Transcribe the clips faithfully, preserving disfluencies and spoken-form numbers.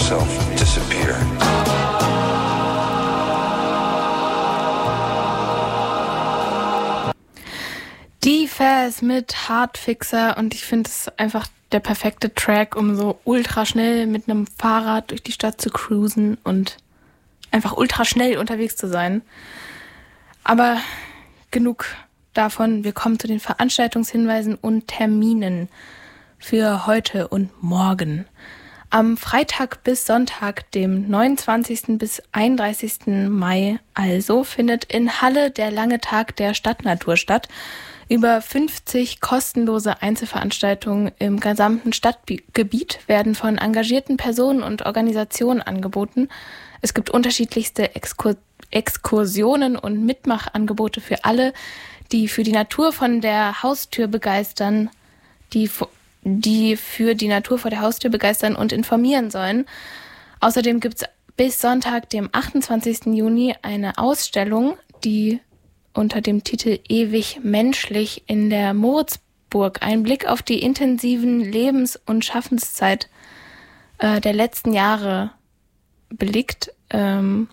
yourself disappear. Die Faz mit Hardfixer, und ich finde es einfach der perfekte Track, um so ultra schnell mit einem Fahrrad durch die Stadt zu cruisen und einfach ultra schnell unterwegs zu sein. Aber genug davon, wir kommen zu den Veranstaltungshinweisen und Terminen für heute und morgen. Am Freitag bis Sonntag, dem neunundzwanzigsten bis einunddreißigsten Mai, also findet in Halle der lange Tag der Stadtnatur statt. Über fünfzig kostenlose Einzelveranstaltungen im gesamten Stadtgebiet werden von engagierten Personen und Organisationen angeboten. Es gibt unterschiedlichste Exkur- Exkursionen und Mitmachangebote für alle, die für die Natur von der Haustür begeistern, die, die für die Natur vor der Haustür begeistern und informieren sollen. Außerdem gibt es bis Sonntag, dem achtundzwanzigsten Juni, eine Ausstellung, die unter dem Titel Ewig menschlich in der Moritzburg einen Blick auf die intensiven Lebens- und Schaffenszeit äh, der letzten Jahre blickt. Ähm,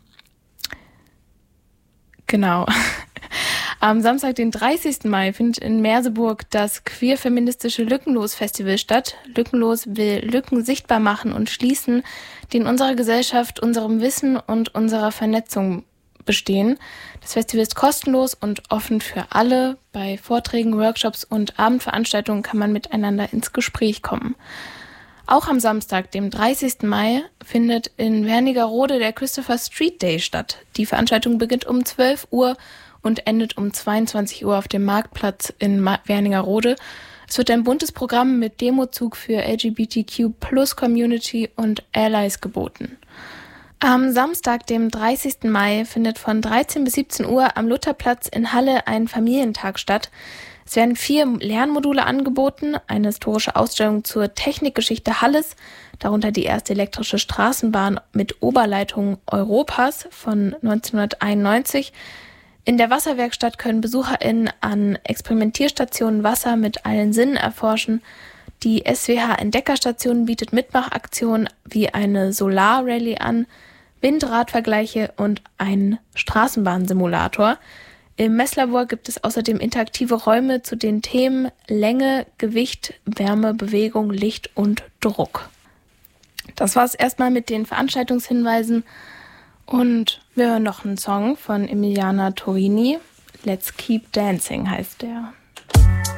genau. Am Samstag, den dreißigsten Mai, findet in Merseburg das queer-feministische Lückenlos-Festival statt. Lückenlos will Lücken sichtbar machen und schließen, die in unserer Gesellschaft, unserem Wissen und unserer Vernetzung bestehen. Das Festival ist kostenlos und offen für alle. Bei Vorträgen, Workshops und Abendveranstaltungen kann man miteinander ins Gespräch kommen. Auch am Samstag, dem dreißigsten Mai, findet in Wernigerode der Christopher Street Day statt. Die Veranstaltung beginnt um zwölf Uhr und endet um zweiundzwanzig Uhr auf dem Marktplatz in Wernigerode. Es wird ein buntes Programm mit Demozug für L G B T Q Plus Community und Allies geboten. Am Samstag, dem dreißigsten Mai, findet von dreizehn bis siebzehn Uhr am Lutherplatz in Halle ein Familientag statt. Es werden vier Lernmodule angeboten, eine historische Ausstellung zur Technikgeschichte Halles, darunter die erste elektrische Straßenbahn mit Oberleitung Europas von neunzehnhunderteinundneunzig. In der Wasserwerkstatt können BesucherInnen an Experimentierstationen Wasser mit allen Sinnen erforschen. Die S W H Entdeckerstation bietet Mitmachaktionen wie eine Solar-Rallye an, Windradvergleiche und einen Straßenbahnsimulator. Im Messlabor gibt es außerdem interaktive Räume zu den Themen Länge, Gewicht, Wärme, Bewegung, Licht und Druck. Das war's erstmal mit den Veranstaltungshinweisen und wir hören noch einen Song von Emiliana Torini. Let's Keep Dancing heißt der.